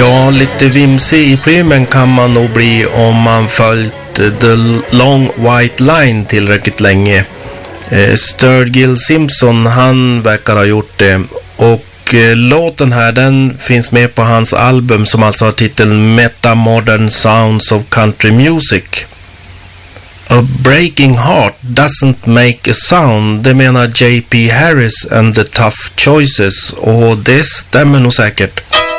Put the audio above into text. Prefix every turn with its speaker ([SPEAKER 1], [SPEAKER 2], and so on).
[SPEAKER 1] Ja, lite vimsig i prymen kan man nog bli om man följt The Long White Line tillräckligt länge. Sturgill Simpson, han verkar ha gjort det. Och låten här, den finns med på hans album som alltså har titeln Metamodern Sounds of Country Music. A breaking heart doesn't make a sound, det menar J.P. Harris and the Tough Choices, och det stämmer nog säkert.